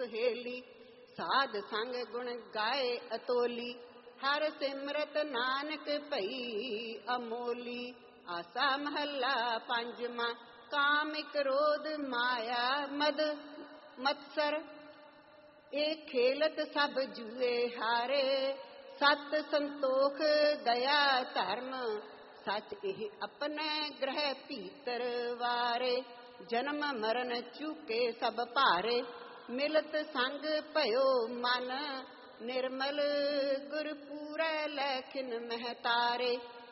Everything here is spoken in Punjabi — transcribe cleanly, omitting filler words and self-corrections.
ਸੁਹੇਲੀ। ਸਾਧ ਸੰਗ ਗੁਣ ਗਾਏ ਅਤੋਲੀ, ਹਰ ਸਿਮਰਤ ਨਾਨਕ ਭਈ ਅਮੋਲੀ। ਆਸਾ ਮਹੱਲਾ ਪੰਜਵਾਂ। ਕਾਮ ਕ੍ਰੋਧ ਮਾਇਆ ਮਦ ਮਤਸਰ, ਇਹ ਖੇਲਤ ਸਭ ਜੂਏ ਹਾਰੇ। ਸਤ ਸੰਤੋਖ ਦਇਆ ਧਰਮ, ਸੱਚ ਇਹ ਆਪਣੇ ਗ੍ਰਹਿ ਭੀਤਰ ਵਾਰੇ। ਜਨਮ ਮਰਨ ਚੁਕੇ ਸਭ ਭਾਰੇ, ਮਿਲਤ ਸੰਗ ਭਇਓ ਮਨ ਨਿਰਮਲ। ਗੁਰ ਪੂਰੈ ਲੈਖਿਨ ਮਹਿ ਤਾਰੇ,